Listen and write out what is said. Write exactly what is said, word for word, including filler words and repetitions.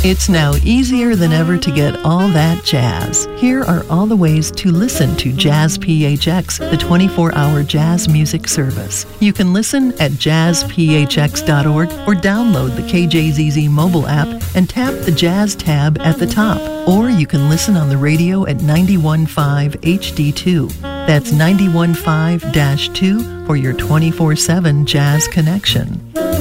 It's now easier than ever to get all that jazz. Here are all the ways to listen to Jazz P H X, the twenty-four hour jazz music service. You can listen at jazz p h x dot org or download the K J Z Z mobile app and tap the Jazz tab at the top. Or you can listen on the radio at ninety-one point five H D two. That's ninety-one point five dash two for your twenty-four seven jazz connection.